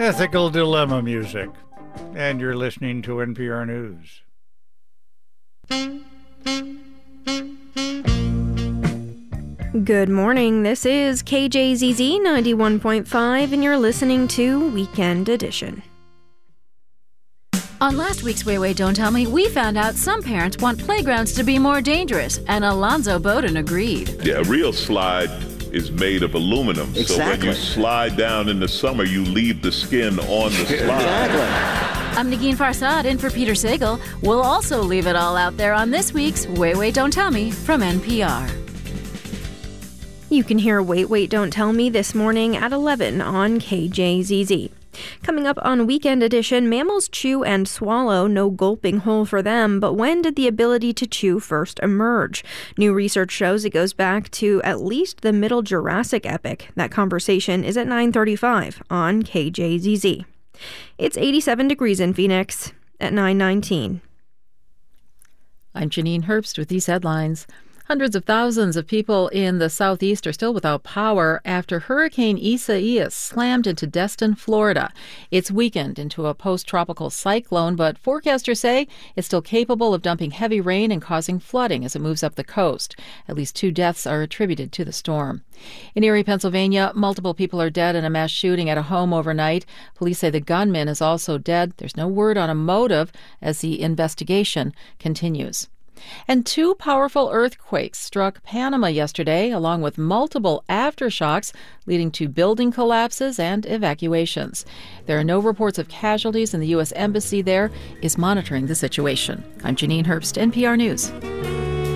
Ethical Dilemma music. And you're listening to NPR News. Good morning. This is KJZZ 91.5, and you're listening to Weekend Edition. On last week's Wait, Wait, Don't Tell Me, we found out some parents want playgrounds to be more dangerous, and Alonzo Bowden agreed. Yeah, a real slide is made of aluminum. Exactly. So when you slide down in the summer, you leave the skin on the slide. Exactly. I'm Negin Farsad, in for Peter Sagal. We'll also leave it all out there on this week's Wait, Wait, Don't Tell Me from NPR. You can hear Wait, Wait, Don't Tell Me this morning at 11 on KJZZ. Coming up on Weekend Edition, mammals chew and swallow, no gulping hole for them, but when did the ability to chew first emerge? New research shows it goes back to at least the Middle Jurassic epoch. That conversation is at 9:35 on KJZZ. It's 87 degrees in Phoenix at 9:19. I'm Janine Herbst with these headlines. Hundreds of thousands of people in the southeast are still without power after Hurricane Isaias slammed into Destin, Florida. It's weakened into a post-tropical cyclone, but forecasters say it's still capable of dumping heavy rain and causing flooding as it moves up the coast. At least 2 deaths are attributed to the storm. In Erie, Pennsylvania, multiple people are dead in a mass shooting at a home overnight. Police say the gunman is also dead. There's no word on a motive as the investigation continues. And 2 powerful earthquakes struck Panama yesterday, along with multiple aftershocks, leading to building collapses and evacuations. There are no reports of casualties, and the U.S. Embassy there is monitoring the situation. I'm Janine Herbst, NPR News.